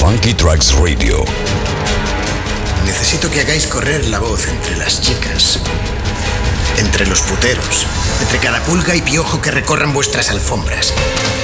Funky Tracks Radio. Necesito que hagáis correr la voz entre las chicas, entre los puteros, entre cada pulga y piojo que recorran vuestras alfombras.